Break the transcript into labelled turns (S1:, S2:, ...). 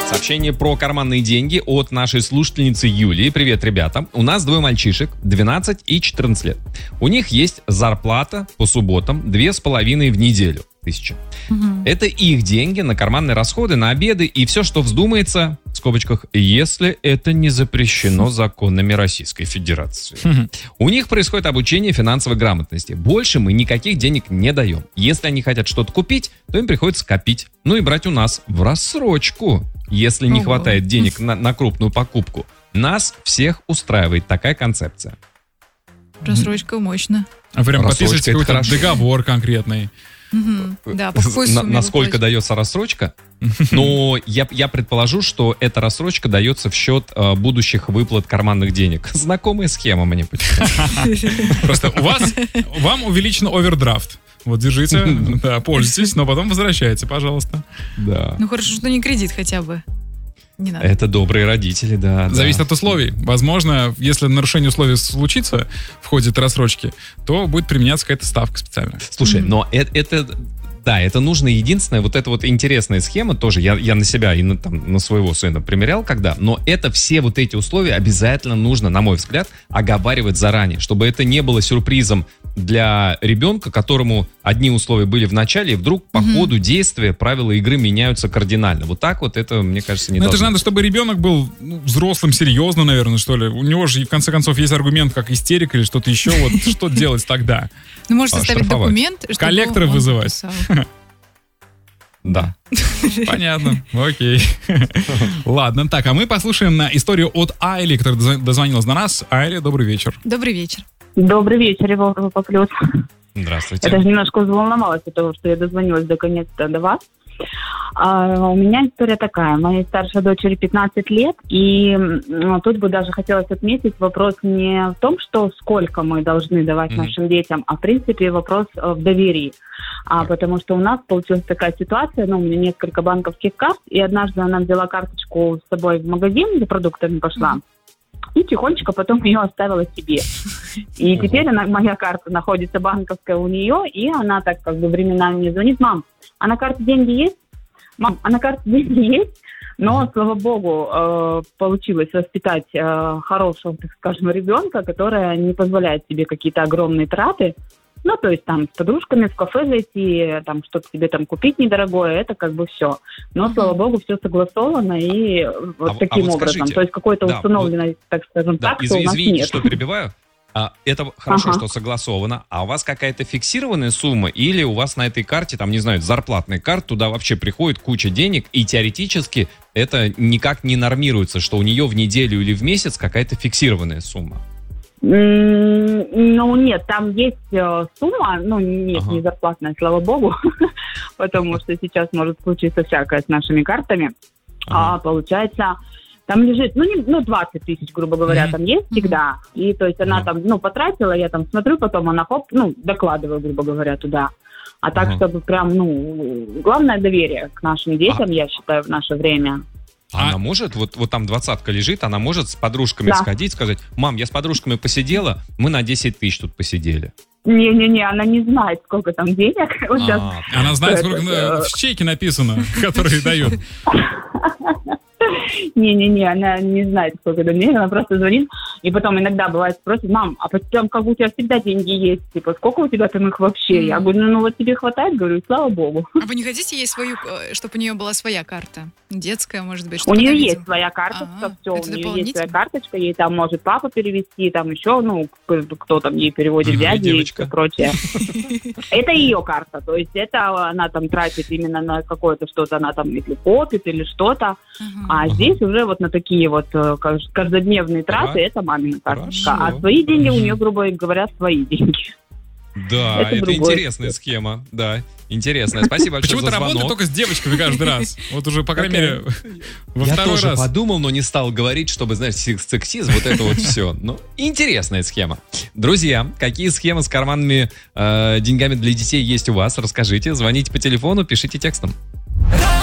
S1: Сообщение про карманные деньги от нашей слушательницы Юлии. Привет, ребята. У нас двое мальчишек, 12 и 14 лет. У них есть зарплата по субботам 2,5 в неделю. Тысячи. Это их деньги на карманные расходы, на обеды и все, что вздумается, в скобочках, если это не запрещено законами Российской Федерации. У них происходит обучение финансовой грамотности. Больше мы никаких денег не даем. Если они хотят что-то купить, то им приходится копить. Ну и брать у нас в рассрочку, если не хватает денег на крупную покупку. Нас всех устраивает такая концепция.
S2: Рассрочка мощно.
S3: А прям подписываете какой-то договор конкретный.
S2: Да, по какой сумме
S1: насколько дается рассрочка? Но я предположу, что эта рассрочка дается в счет будущих выплат карманных денег. Знакомая схема мне почему-то.
S3: Просто вам увеличен овердрафт. Вот, держите, да, пользуйтесь, но потом возвращайте, пожалуйста.
S1: Да.
S2: Ну, хорошо, что не кредит хотя бы. Не надо.
S1: Это добрые родители, да.
S3: Зависит от условий. Возможно, если нарушение условий случится в ходе этой рассрочки, то будет применяться какая-то ставка специальная.
S1: Слушай, но это нужно. Единственное, вот эта вот интересная схема тоже, я на себя и на своего сына примерял но это все вот эти условия обязательно нужно, на мой взгляд, оговаривать заранее, чтобы это не было сюрпризом для ребенка, которому одни условия были в начале, и вдруг по ходу действия правила игры меняются кардинально. Вот так вот это, мне кажется, не должно.
S3: Это же надо, чтобы ребенок был взрослым, серьезно, наверное, что ли. У него же, в конце концов, есть аргумент, как истерика или что-то еще. Вот что делать тогда?
S2: Ну, может составить документ, чтобы
S3: коллектора вызывать.
S1: Да.
S3: Понятно. Окей. Ладно, так, а мы послушаем историю от Айли, которая дозвонилась до нас. Айли, добрый вечер.
S2: Добрый вечер.
S4: Добрый вечер, Европа Плюс.
S1: Здравствуйте.
S4: Я даже немножко взволновалась от того, что я дозвонилась наконец-то до вас. У меня история такая. Моей старшей дочери 15 лет, и тут бы даже хотелось отметить вопрос не в том, что сколько мы должны давать нашим детям, а в принципе вопрос в доверии. Потому что у нас получилась такая ситуация, у меня несколько банковских карт, и однажды она взяла карточку с собой в магазин, за продуктами пошла, и тихонечко потом ее оставила себе. И теперь моя карта находится банковская у нее, и она так как бы временами мне звонит: мам, а на карте деньги есть? Мам, а на карте деньги есть? Но, слава богу, получилось воспитать хорошего, так скажем, ребенка, который не позволяет себе какие-то огромные траты. Ну, то есть там с подружками в кафе зайти, там что-то себе там купить недорогое, это как бы все. Но, слава богу, все согласовано и вот таким образом. То есть какой-то установленной, так скажем, таксы у нас нет.
S1: Извините, что перебиваю. Это хорошо, что согласовано. А у вас какая-то фиксированная сумма? Или у вас на этой карте, там, не знаю, зарплатная карта, туда вообще приходит куча денег, и теоретически это никак не нормируется, что у нее в неделю или в месяц какая-то фиксированная сумма?
S4: Ну, нет, там есть сумма, не зарплатная, слава богу, потому что сейчас может случиться всякое с нашими картами. Получается, там лежит, 20 тысяч, грубо говоря, там есть всегда. И то есть она там, потратила, я там смотрю, потом она докладываю, грубо говоря, туда. А так, чтобы прям, главное доверие к нашим детям, я считаю, в наше время.
S1: Она может, вот там 20-ка лежит, она может с подружками сходить, сказать: мам, я с подружками посидела, мы на 10 тысяч тут посидели.
S4: Не-не-не, она не знает, сколько там денег.
S3: Она знает, сколько в чеке написано, которые дают.
S4: Не-не-не, она не знает, сколько это денег, она просто звонит, и потом иногда бывает спросит: мам, а потом как у тебя всегда деньги есть, типа, сколько у тебя там их вообще? Я говорю, вот тебе хватает, говорю, слава богу.
S2: А вы не хотите ей свою, чтобы у нее была своя карта? Детская, может быть,
S4: у нее есть своя карточка, все, у нее есть своя карточка, ей там может папа перевести, там еще, кто там ей переводит, дядя и все прочее. Это ее карта, то есть это она там тратит именно на какое-то что-то, она там если копит или что-то, а здесь уже вот на такие вот каждодневные траты это мамина карточка, а свои деньги у нее, грубо говоря, свои деньги.
S1: Да, это интересная схема, да, интересная. Спасибо большое за звонок.
S3: Почему-то работает только с девочками каждый раз. Вот уже, по крайней мере, во второй раз.
S1: Я тоже подумал, но не стал говорить, чтобы, знаешь, сексизм, вот это вот все. Ну, интересная схема. Друзья, какие схемы с карманными деньгами для детей есть у вас? Расскажите, звоните по телефону, пишите текстом.